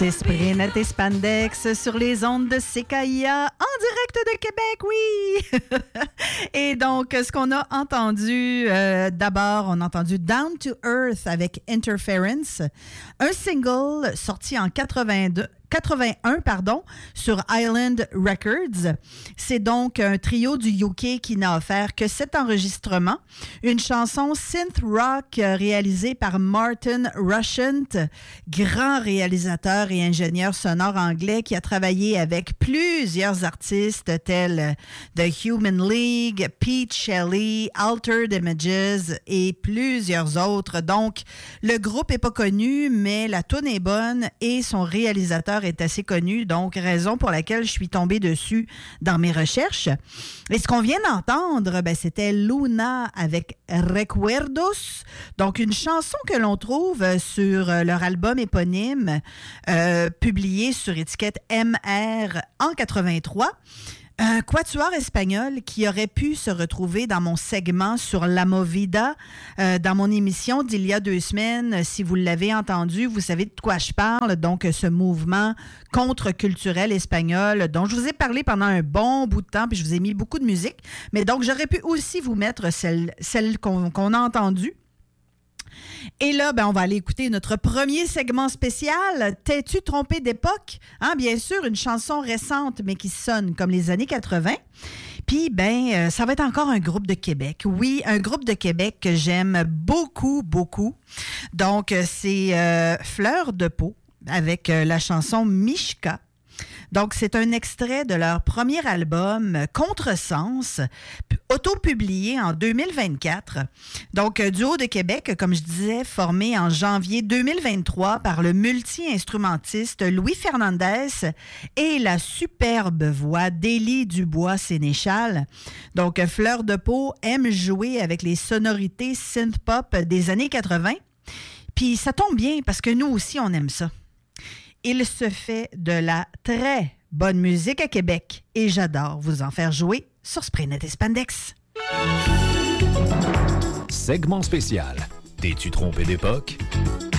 Sprint et Spandex sur les ondes de CKIA en direct de Québec, oui! Et donc, ce qu'on a entendu, d'abord, on a entendu Down to Earth avec Interference, un single sorti en 81 sur Island Records. C'est donc un trio du UK qui n'a offert que 7 enregistrements. Une chanson synth rock réalisée par Martin Rushent, grand réalisateur et ingénieur sonore anglais qui a travaillé avec plusieurs artistes tels The Human League, Pete Shelley, Altered Images et plusieurs autres. Donc, le groupe n'est pas connu, mais la toune est bonne et son réalisateur est assez connu, donc raison pour laquelle je suis tombée dessus dans mes recherches. Et ce qu'on vient d'entendre, c'était Luna avec Recuerdos, donc une chanson que l'on trouve sur leur album éponyme, publié sur étiquette MR en 83. Un quatuor espagnol qui aurait pu se retrouver dans mon segment sur La Movida, dans mon émission d'il y a 2 semaines. Si vous l'avez entendu, vous savez de quoi je parle. Donc, ce mouvement contre-culturel espagnol dont je vous ai parlé pendant un bon bout de temps, puis je vous ai mis beaucoup de musique. Mais donc, j'aurais pu aussi vous mettre celle qu'on a entendue. Et là, on va aller écouter notre premier segment spécial. T'es-tu trompé d'époque? Bien sûr, une chanson récente, mais qui sonne comme les années 80. Puis, ça va être encore un groupe de Québec. Oui, un groupe de Québec que j'aime beaucoup, beaucoup. Donc, c'est Fleur de Peau avec la chanson Mishka. Donc, c'est un extrait de leur premier album, Contresens, auto-publié en 2024. Donc, duo de Québec, comme je disais, formé en janvier 2023 par le multi-instrumentiste Louis Fernandez et la superbe voix d'Élie Dubois-Sénéchal. Donc, Fleur de Peau aime jouer avec les sonorités synth-pop des années 80. Puis, ça tombe bien parce que nous aussi, on aime ça. Il se fait de la très bonne musique à Québec et j'adore vous en faire jouer sur Sprint et Spandex. Segment spécial. T'es-tu trompé d'époque?